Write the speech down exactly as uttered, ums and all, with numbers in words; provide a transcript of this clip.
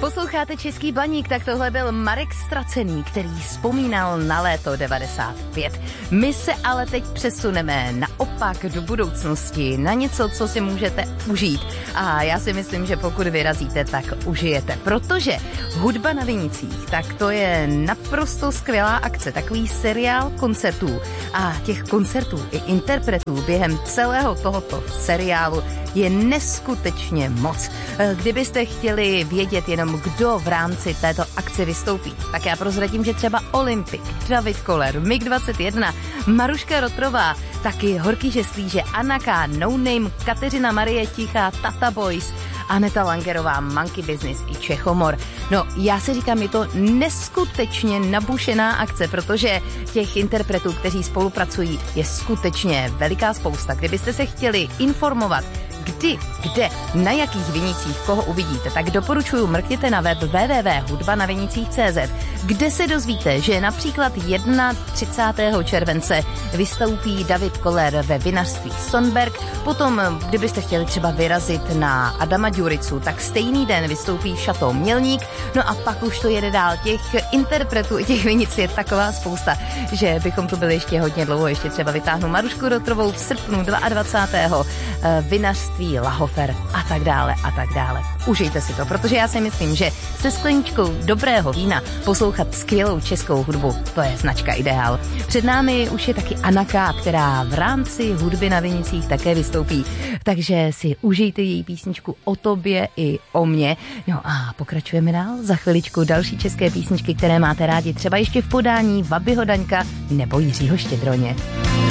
Posloucháte Český baník, tak tohle byl Marek Stracený, který vzpomínal na léto devadesát pět. My se ale teď přesuneme naopak do budoucnosti, na něco, co si můžete užít. A já si myslím, že pokud vyrazíte, tak užijete, protože Hudba na vinicích, tak to je naprosto skvělá akce, takový seriál koncertů. A těch koncertů i interpretů během celého tohoto seriálu je neskutečně moc. Kdybyste chtěli vědět jenom, kdo v rámci této akce vystoupí, tak já prozradím, že třeba Olympik, David Koller, mig dvacet jedna, Maruška Rotrová, taky Horký žeslíže, Anna K, No Name, Kateřina Marie Tichá, Tata Boys, Aneta Langerová, Monkey Business i Čechomor. No, já si říkám, je to neskutečně nabušená akce, protože těch interpretů, kteří spolupracují, je skutečně veliká spousta. Kdybyste se chtěli informovat, kdy, kde, na jakých vinicích koho uvidíte, tak doporučuji mrkněte na web w w w tečka hudba na vinicích tečka c z, kde se dozvíte, že například třicátého prvního července vystoupí David Koller ve vinařství Sonberg. Potom, kdybyste chtěli třeba vyrazit na Adama Ďuricu, tak stejný den vystoupí v Chateau Mělník. No a pak už to jede dál. Těch interpretů i těch vinic je taková spousta, že bychom tu byli ještě hodně dlouho. Ještě třeba vytáhnu Marušku Rotrovou v srpnu dvacátého druhého vinařství Lahofer a tak dále a tak dále. Užijte si to, protože já si myslím, že se skleničkou dobrého vína poslouchat skvělou českou hudbu, to je značka Ideál. Před námi už je taky Anna K, která v rámci Hudby na vinicích také vystoupí, takže si užijte její písničku O tobě i o mně. No a pokračujeme dál, za chviličku další české písničky, které máte rádi, třeba ještě v podání Vabyho Daňka nebo Jiřího Štědroně.